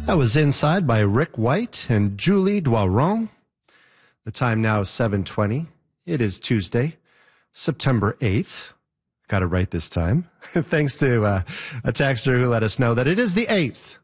That was Inside by Rick White and Julie Doiron. The time now is 7:20. It is Tuesday, September 8th. Got it right this time. Thanks to a texter who let us know that it is the 8th